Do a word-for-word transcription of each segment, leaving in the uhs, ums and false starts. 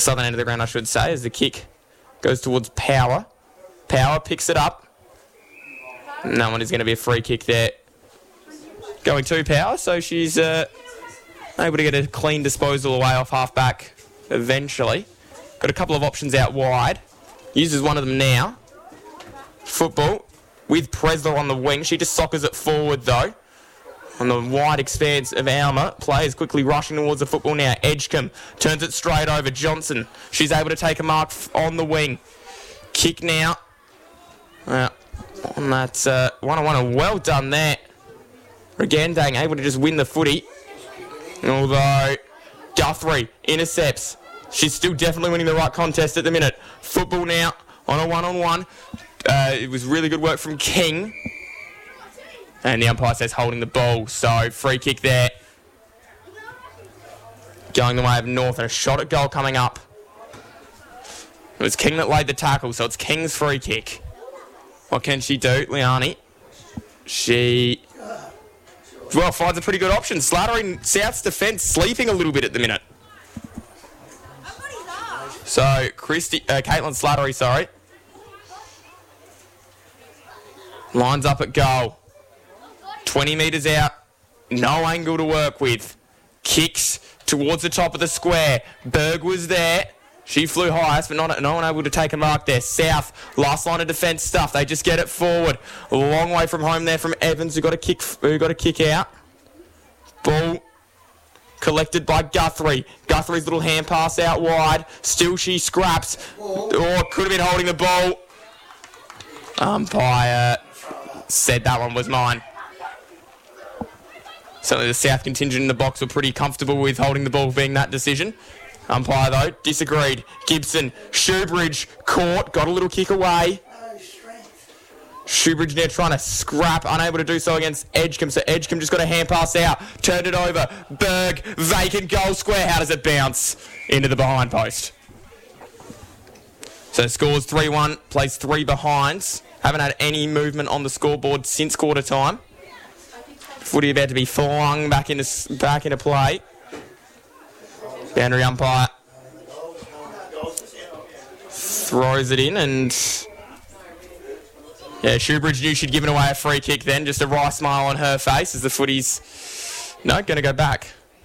southern end of the ground, I should say, as the kick goes towards Power. Power picks it up. And that one is going to be a free kick there. Going to Power, so she's uh, able to get a clean disposal away off half-back eventually. Got a couple of options out wide. Uses one of them now. Football with Presler on the wing. She just soccers it forward, though. On the wide expanse of Alma, players quickly rushing towards the football now. Edgecombe turns it straight over. Johnson, she's able to take a mark on the wing. Kick now. Uh, on that uh, one-on-one, well done there. Regandang able to just win the footy. Although Guthrie intercepts. She's still definitely winning the right contest at the minute. Football now on a one-on-one. Uh, it was really good work from King. And the umpire says holding the ball. So free kick there. Going the way of North and a shot at goal coming up. It was King that laid the tackle, so it's King's free kick. What can she do, Liani? She, well, finds a pretty good option. Slattery, South's defence sleeping a little bit at the minute. So, Christy, uh, Caitlin Slattery, sorry. Lines up at goal. twenty metres out. No angle to work with. Kicks towards the top of the square. Berg was there. She flew highest, but not, no one able to take a mark there. South, last line of defence stuff. They just get it forward. A long way from home there from Evans, who got a kick, who got a kick out. Ball collected by Guthrie. Guthrie's little hand pass out wide. Still she scraps. Or oh, could have been holding the ball. Umpire said that one was mine. Certainly the South contingent in the box were pretty comfortable with holding the ball being that decision. Umpire, though, disagreed. Gibson, Shoebridge, caught, got a little kick away. Shoebridge now trying to scrap, unable to do so against Edgecombe, so Edgecombe just got a hand pass out, turned it over. Berg, vacant goal square. How does it bounce? Into the behind post. So scores three one, plays three behinds. Haven't had any movement on the scoreboard since quarter time. Footy about to be flung back into, back into play. Boundary umpire throws it in, and yeah, Shoebridge knew she'd given away a free kick then. Just a wry smile on her face as the footy's no going to go back.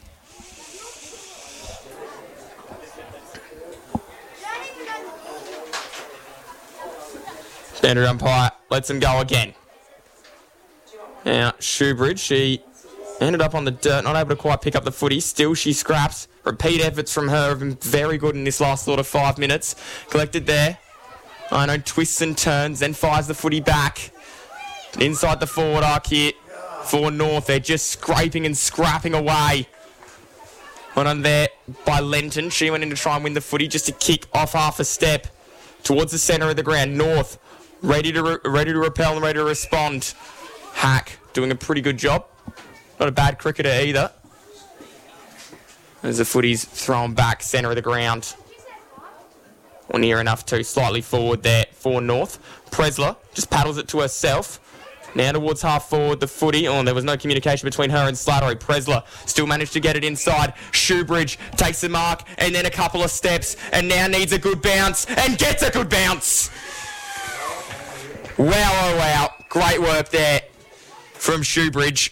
Boundary umpire lets him go again. Now Shoebridge, she ended up on the dirt, not able to quite pick up the footy. Still, she scraps. Repeat efforts from her have been very good in this last sort of five minutes. Collected there. I know, twists and turns, then fires the footy back. Inside the forward arc here for North. They're just scraping and scrapping away. Went on there by Lenton. She went in to try and win the footy just to kick off half a step towards the centre of the ground. North, ready to re- ready to repel and ready to respond. Hack, doing a pretty good job. Not a bad cricketer either. As the footy's thrown back, centre of the ground. Or near enough to, slightly forward there for North. Presler just paddles it to herself. Now towards half forward, the footy. Oh, there was no communication between her and Slattery. Presler still managed to get it inside. Shoebridge takes the mark and then a couple of steps and now needs a good bounce and gets a good bounce. Wow, oh wow. Great work there from Shoebridge.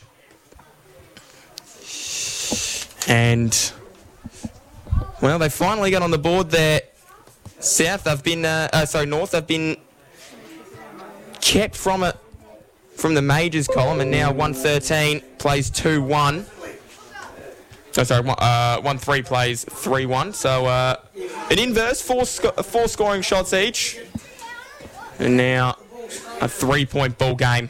And, well, they finally got on the board there. South, they've been, uh, uh, sorry, North, they've been kept from it, from the majors column, and now one thirteen plays two one. Oh, sorry, uh, one three plays three one. So, uh, an inverse, four, sco- four scoring shots each. And now a three-point ball game.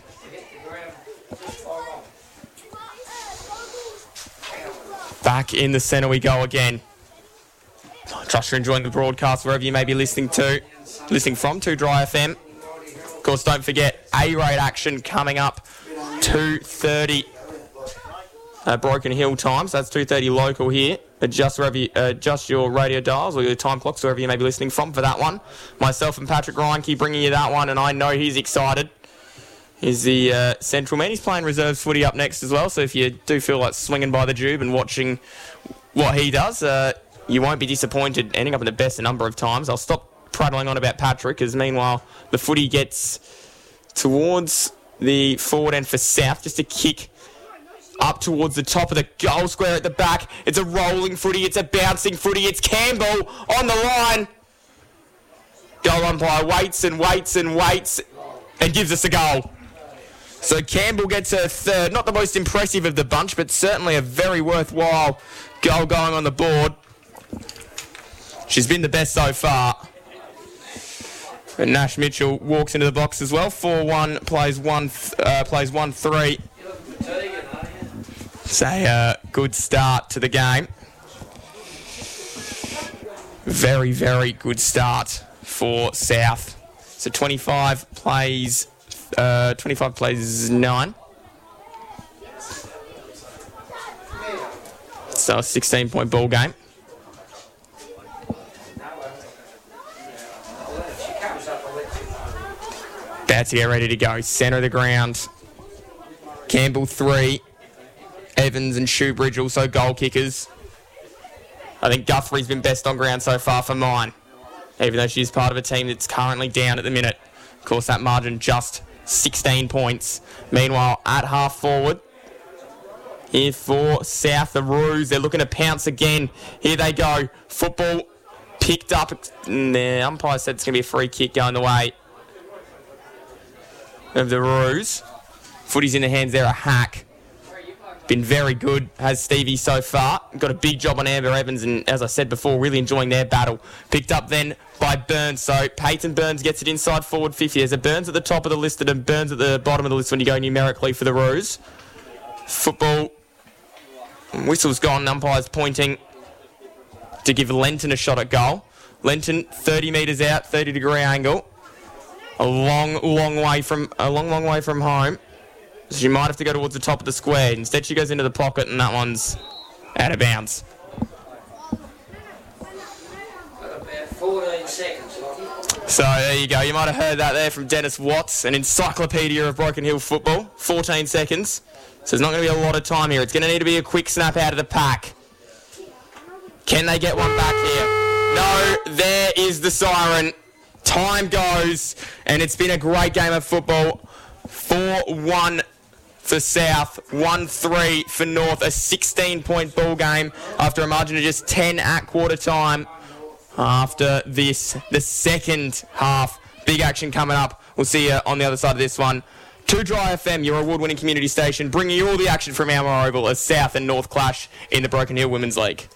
Back in the centre we go again. I trust you're enjoying the broadcast wherever you may be listening to, listening from, to Dry F M. Of course, don't forget A-Rate action coming up, two thirty uh, Broken Hill time. So that's two thirty local here. Adjust, wherever you, uh, adjust your radio dials or your time clocks, wherever you may be listening from for that one. Myself and Patrick Reinke bringing you that one, and I know he's excited. He's the uh, central man. He's playing reserves footy up next as well, so if you do feel like swinging by the Jube and watching what he does, uh, you won't be disappointed ending up in the best a number of times. I'll stop prattling on about Patrick, as meanwhile the footy gets towards the forward end for South, just a kick up towards the top of the goal square at the back. It's a rolling footy, it's a bouncing footy, it's Campbell on the line. Goal umpire waits and waits and waits and gives us a goal. So Campbell gets her third, not the most impressive of the bunch, but certainly a very worthwhile goal going on the board. She's been the best so far. And Nash Mitchell walks into the box as well. four one, plays one, uh, plays one three. It's a uh, good start to the game. Very, very good start for South. So twenty-five plays, uh, twenty-five plays nine. So a sixteen-point ball game. About to get ready to go. Centre of the ground. Campbell three. Evans and Shoebridge also goal kickers. I think Guthrie's been best on ground so far for mine, even though she's part of a team that's currently down at the minute. Of course, that margin just sixteen points. Meanwhile, at half forward, here for South, the Roos, they're looking to pounce again. Here they go. Football picked up. The umpire said it's going to be a free kick going the way of the Roos. Footy's in the hands there, a Hack. Been very good, has Stevie so far. Got a big job on Amber Evans, and as I said before, really enjoying their battle. Picked up then by Burns, so Peyton Burns gets it inside forward fifty. There's a Burns at the top of the list and Burns at the bottom of the list when you go numerically for the Roos. Football. Whistle's gone, umpires pointing to give Lenton a shot at goal. Lenton, thirty metres out, thirty degree angle. A long, long way from a long, long way from home. So she might have to go towards the top of the square. Instead, she goes into the pocket, and that one's out of bounds. fourteen seconds. So there you go. You might have heard that there from Dennis Watts, an encyclopedia of Broken Hill football. fourteen seconds. So there's not going to be a lot of time here. It's going to need to be a quick snap out of the pack. Can they get one back here? No, there is the siren. Time goes, and it's been a great game of football. four one for South, one three for North. A sixteen-point ball game after a margin of just ten at quarter time. After this, the second half. Big action coming up. We'll see you on the other side of this one. Two Dry F M, your award-winning community station, bringing you all the action from our Oval as South and North clash in the Broken Hill Women's League.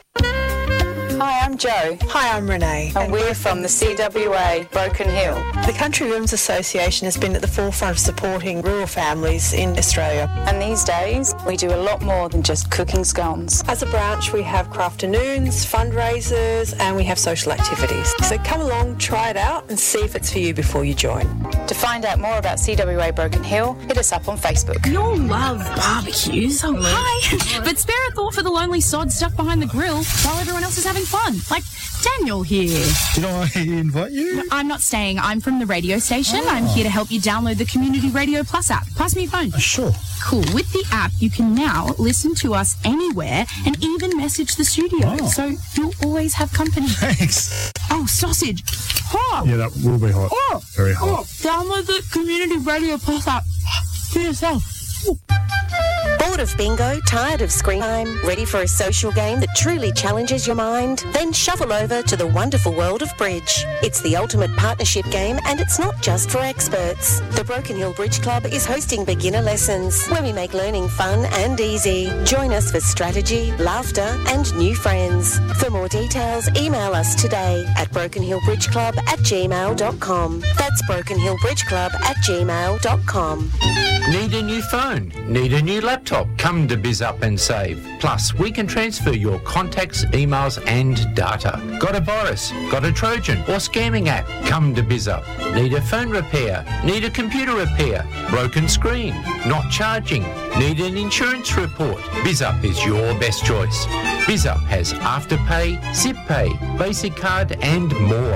Hi, I'm Jo. Hi, I'm Renee. And we're from the C W A Broken Hill. The Country Women's Association has been at the forefront of supporting rural families in Australia. And these days, we do a lot more than just cooking scones. As a branch, we have crafternoons, fundraisers, and we have social activities. So come along, try it out, and see if it's for you before you join. To find out more about C W A Broken Hill, hit us up on Facebook. We all love barbecues. Oh, hi. But spare a thought for the lonely sod stuck behind the grill while everyone else is having fun. Like Daniel here. Did I invite you? No, I'm not staying. I'm from the radio station. Oh. I'm here to help you download the Community Radio Plus app. Pass me your phone. Uh, sure. Cool. With the app, you can now listen to us anywhere and even message the studio. Oh. So you'll always have company. Thanks. Oh, sausage. Oh. Yeah, that will be hot. Oh. Very hot. Oh. Download the Community Radio Plus app for yourself. Ooh. Bored of bingo? Tired of screen time? Ready for a social game that truly challenges your mind? Then shuffle over to the wonderful world of bridge. It's the ultimate partnership game, and it's not just for experts. The Broken Hill Bridge Club is hosting beginner lessons where we make learning fun and easy. Join us for strategy, laughter, and new friends. For more details, email us today at brokenhillbridgeclub at gmail dot com. That's brokenhillbridgeclub at gmail dot com. Need a new phone? Need a new laptop? Come to BizUp and save. Plus, we can transfer your contacts, emails and data. Got a virus? Got a Trojan or scamming app? Come to BizUp. Need a phone repair? Need a computer repair? Broken screen? Not charging? Need an insurance report? BizUp is your best choice. BizUp has Afterpay, ZipPay, Basic Card and more.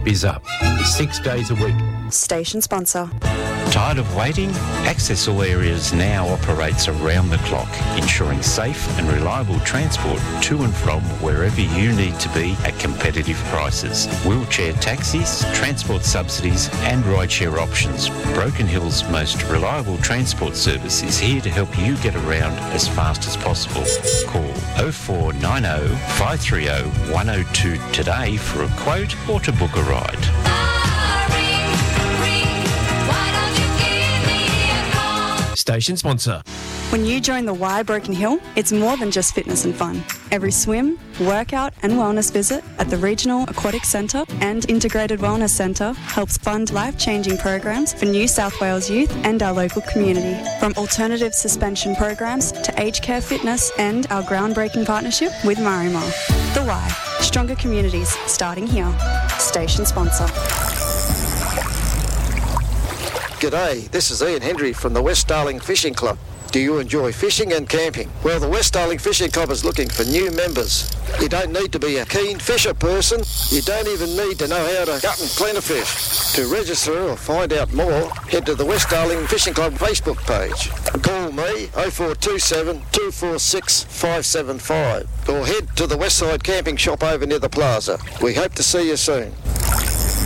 BizUp. Six days a week. Station sponsor. Tired of waiting? Access All Areas now operates around the clock, ensuring safe and reliable transport to and from wherever you need to be at competitive prices. Wheelchair taxis, transport subsidies and rideshare options. Broken Hill's most reliable transport service is here to help you get around as fast as possible. Call oh four nine oh, five three oh, one oh two today for a quote or to book a ride. Station sponsor. When you join the Y Broken Hill, it's more than just fitness and fun. Every swim, workout and wellness visit at the Regional Aquatic Centre and Integrated Wellness Centre helps fund life-changing programs for New South Wales youth and our local community. From alternative suspension programs to aged care fitness and our groundbreaking partnership with Marimar. The Y. Stronger communities starting here. Station sponsor. G'day, this is Ian Hendry from the West Darling Fishing Club. Do you enjoy fishing and camping? Well, the West Darling Fishing Club is looking for new members. You don't need to be a keen fisher person. You don't even need to know how to gut and clean a fish. To register or find out more, head to the West Darling Fishing Club Facebook page. Call me oh four two seven, two four six, five seven five or head to the Westside Camping Shop over near the plaza. We hope to see you soon.